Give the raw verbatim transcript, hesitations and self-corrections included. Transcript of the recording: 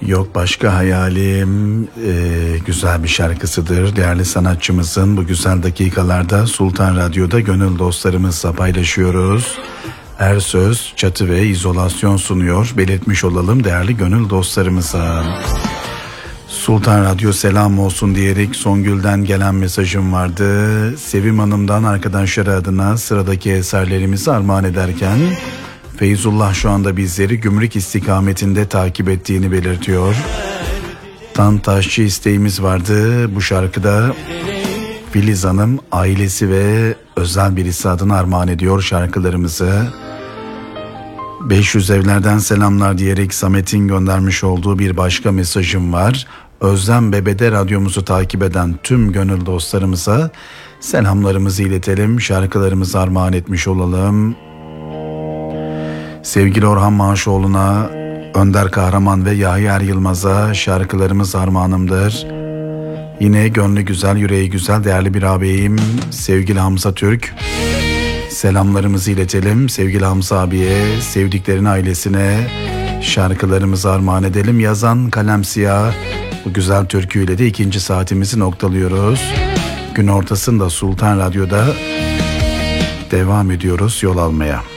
Yok başka hayalim ee, güzel bir şarkısıdır. Değerli sanatçımızın bu güzel dakikalarda Sultan Radyo'da gönül dostlarımızla paylaşıyoruz. Her söz çatı ve izolasyon sunuyor. Belirtmiş olalım değerli gönül dostlarımıza. Sultan Radyo selam olsun diyerek Songül'den gelen mesajım vardı. Sevim Hanım'dan arkadaşları adına sıradaki eserlerimizi armağan ederken Feyzullah şu anda bizleri Gümrük istikametinde takip ettiğini belirtiyor. Tantaşçı isteğimiz vardı bu şarkıda. Filiz Hanım ailesi ve özel birisi adına armağan ediyor şarkılarımızı. beş yüz evlerden selamlar diyerek Samet'in göndermiş olduğu bir başka mesajım var. Özlem Bebe'de radyomuzu takip eden tüm gönül dostlarımıza selamlarımızı iletelim. Şarkılarımızı armağan etmiş olalım. Sevgili Orhan Maaşoğlu'na, Önder Kahraman ve Yahya Er Yılmaz'a şarkılarımız armağanımdır. Yine gönlü güzel, yüreği güzel değerli bir ağabeyim sevgili Hamza Türk. Selamlarımızı iletelim sevgili Hamza abiye, sevdiklerin ailesine şarkılarımızı armağan edelim. Yazan Kalem Siyah, bu güzel türküyle de ikinci saatimizi noktalıyoruz. Gün ortasında Sultan Radyo'da devam ediyoruz yol almaya.